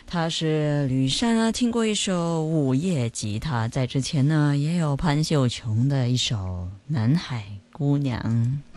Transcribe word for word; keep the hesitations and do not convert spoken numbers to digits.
他是吕珊啊，听过一首午夜吉他，在之前呢也有潘秀琼的一首《南海姑娘》。